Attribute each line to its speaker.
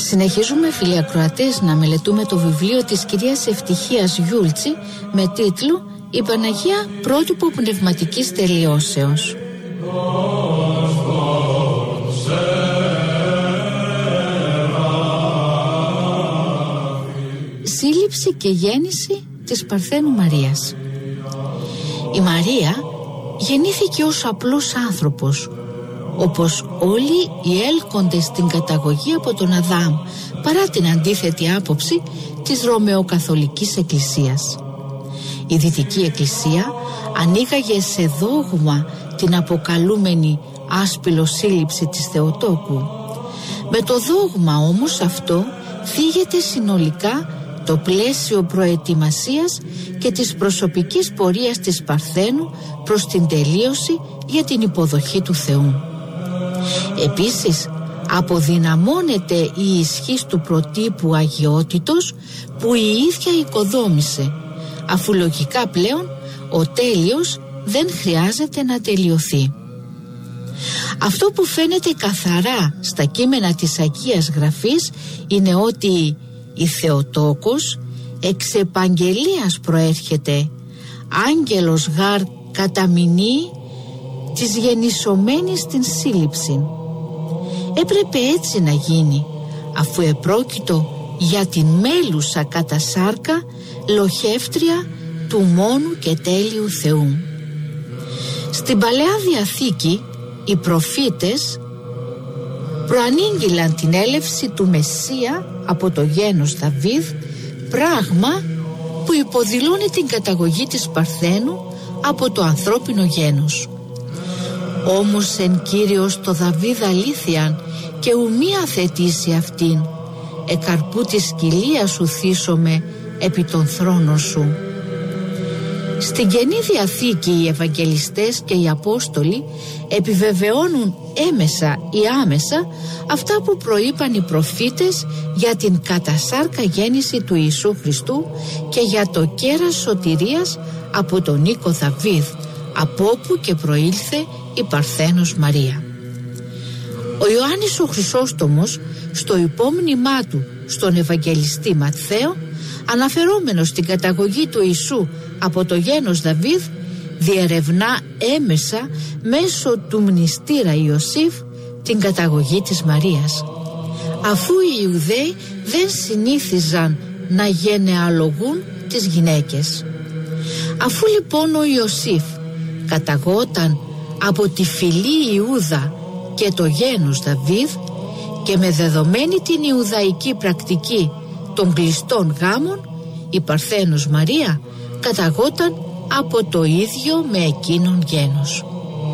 Speaker 1: Συνεχίζουμε, φίλοι ακροατές, να μελετούμε το βιβλίο της κυρίας Ευτυχίας Γιούλτσι με τίτλο «Η Παναγία πρότυπο πνευματικής τελειώσεως». Σύλληψη και γέννηση της Παρθένου Μαρίας. Η Μαρία γεννήθηκε ως απλός άνθρωπος, όπως όλοι οι έλκοντες στην καταγωγή από τον Αδάμ, παρά την αντίθετη άποψη της Ρωμαιοκαθολικής Εκκλησίας. Η Δυτική Εκκλησία ανήγαγε σε δόγμα την αποκαλούμενη άσπυλο σύλληψη της Θεοτόκου. Με το δόγμα όμως αυτό θίγεται συνολικά το πλαίσιο προετοιμασίας και της προσωπικής πορείας της Παρθένου προς την τελείωση για την υποδοχή του Θεού. Επίσης, αποδυναμώνεται η ισχύς του προτύπου αγιότητος που η ίδια οικοδόμησε, αφού λογικά πλέον ο τέλειος δεν χρειάζεται να τελειωθεί. Αυτό που φαίνεται καθαρά στα κείμενα της Αγίας Γραφής είναι ότι η Θεοτόκος εξ επαγγελίας προέρχεται, άγγελος γάρ καταμεινή της γεννησομένης στην σύλληψη. Έπρεπε έτσι να γίνει, αφού επρόκειτο για την μέλουσα κατά σάρκα λοχεύτρια του μόνου και τέλειου Θεού. Στην Παλαιά Διαθήκη οι προφήτες προανήγγυλαν την έλευση του Μεσσία από το γένος Δαβίδ, πράγμα που υποδηλώνει την καταγωγή της Παρθένου από το ανθρώπινο γένος. Όμως εν Κύριος το Δαβίδ αλήθειαν και ουμή αθετήσει αυτήν, εκαρπού της κοιλίας σου θύσομαι επί των θρόνων σου. Στην Καινή Διαθήκη οι Ευαγγελιστές και οι Απόστολοι επιβεβαιώνουν έμεσα ή άμεσα αυτά που προείπαν οι προφήτες για την κατασάρκα γέννηση του Ιησού Χριστού και για το κέρας σωτηρίας από τον οίκο Δαβίδ, από όπου και προήλθε η Παρθένος Μαρία. Ο Ιωάννης ο Χρυσόστομος στο υπόμνημά του στον Ευαγγελιστή Ματθαίο, αναφερόμενος στην καταγωγή του Ιησού από το γένος Δαβίδ, διερευνά έμεσα μέσω του μνηστήρα Ιωσήφ την καταγωγή της Μαρίας. Αφού οι Ιουδαίοι δεν συνήθιζαν να γενεαλογούν τις γυναίκες. Αφού λοιπόν ο Ιωσήφ καταγόταν από τη φυλή Ιούδα και το γένος Δαβίδ, και με δεδομένη την Ιουδαϊκή πρακτική των κλειστών γάμων, η Παρθένος Μαρία καταγόταν από το ίδιο με εκείνον γένος.